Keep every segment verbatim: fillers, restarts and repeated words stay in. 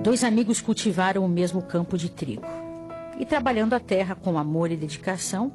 Dois amigos cultivaram o mesmo campo de trigo, e trabalhando a terra com amor e dedicação,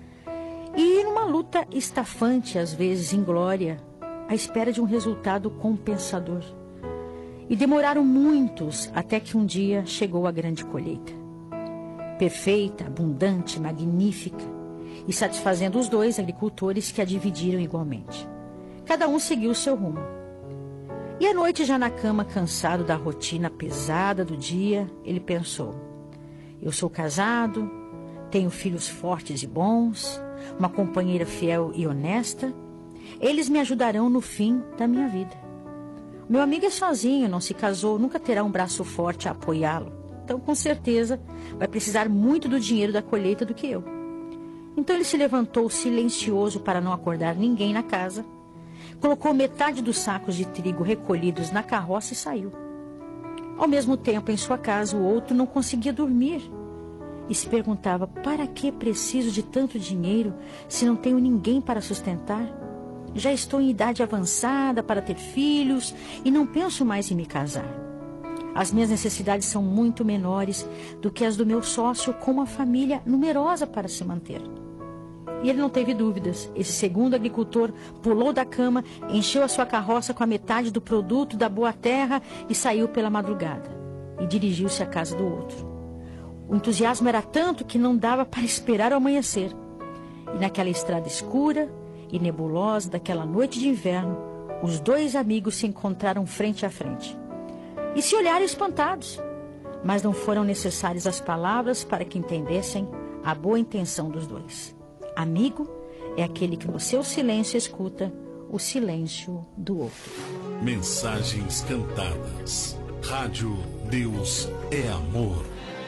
e numa luta estafante, às vezes inglória, à espera de um resultado compensador. E demoraram muitos até que um dia chegou a grande colheita. Perfeita, abundante, magnífica, e satisfazendo os dois agricultores que a dividiram igualmente. Cada um seguiu o seu rumo. E à noite, já na cama, cansado da rotina pesada do dia, ele pensou: eu sou casado, tenho filhos fortes e bons, uma companheira fiel e honesta. Eles me ajudarão no fim da minha vida. Meu amigo é sozinho, não se casou, nunca terá um braço forte a apoiá-lo. Então, com certeza, vai precisar muito do dinheiro da colheita do que eu. Então ele se levantou silencioso para não acordar ninguém na casa, colocou metade dos sacos de trigo recolhidos na carroça e saiu. Ao mesmo tempo, em sua casa, o outro não conseguia dormir e se perguntava: para que preciso de tanto dinheiro se não tenho ninguém para sustentar? Já estou em idade avançada para ter filhos e não penso mais em me casar. As minhas necessidades são muito menores do que as do meu sócio, com uma família numerosa para se manter. E ele não teve dúvidas. Esse segundo agricultor pulou da cama, encheu a sua carroça com a metade do produto da boa terra e saiu pela madrugada. E dirigiu-se à casa do outro. O entusiasmo era tanto que não dava para esperar o amanhecer. E naquela estrada escura e nebulosa daquela noite de inverno, os dois amigos se encontraram frente a frente. E se olharam espantados. Mas não foram necessárias as palavras para que entendessem a boa intenção dos dois. Amigo é aquele que no seu silêncio escuta o silêncio do outro. Mensagens cantadas. Rádio Deus é Amor.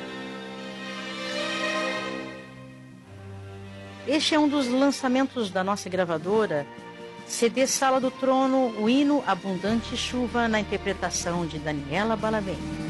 Este é um dos lançamentos da nossa gravadora, C D Sala do Trono, o hino Abundante Chuva, na interpretação de Daniela Balabem.